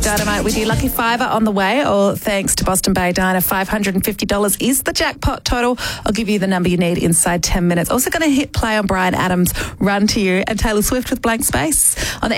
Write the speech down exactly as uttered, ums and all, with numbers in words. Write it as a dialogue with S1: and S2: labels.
S1: Dynamite with you. Lucky Fiver on the way, all thanks to Boston Bay Diner. five hundred fifty dollars is the jackpot total. I'll give you the number you need inside ten minutes. Also going to hit play on Bryan Adams' Run to You and Taylor Swift with Blank Space on the